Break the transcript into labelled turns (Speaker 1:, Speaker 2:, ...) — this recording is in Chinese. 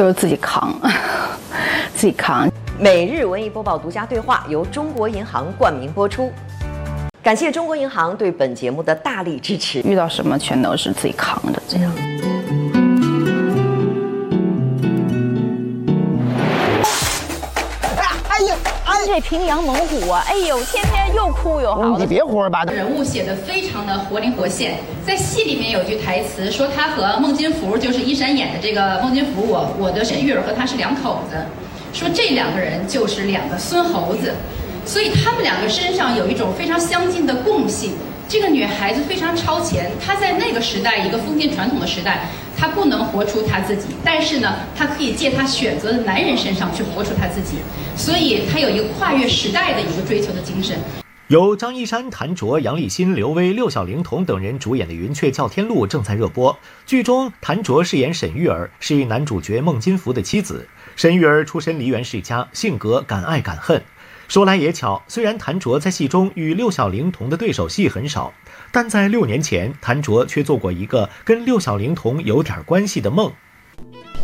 Speaker 1: 就是自己扛，自己扛。
Speaker 2: 每日文艺播报独家对话由中国银行冠名播出，感谢中国银行对本节目的大力支持。
Speaker 1: 遇到什么全都是自己扛着，这样。这平阳猛虎啊，哎呦，天天又哭又嚎的。
Speaker 3: 你别胡说八道。
Speaker 4: 人物写得非常的活灵活现，在戏里面有句台词说他和孟金福，就是一山演的这个孟金福，我的沈玉儿和他是两口子，说这两个人就是两个孙猴子，所以他们两个身上有一种非常相近的共性。这个女孩子非常超前，她在那个时代，一个封建传统的时代，她不能活出她自己，但是呢，她可以借她选择的男人身上去活出她自己，所以她有一个跨越时代的一个追求的精神。
Speaker 5: 由张一山、谭卓、杨立新、刘威、六小龄童等人主演的《云雀叫天路》正在热播。剧中，谭卓饰演沈玉儿，是男主角孟金福的妻子。沈玉儿出身梨园世家，性格敢爱敢恨。说来也巧，虽然谭卓在戏中与六小龄童的对手戏很少，但在6年前，谭卓却做过一个跟六小龄童有点关系的梦。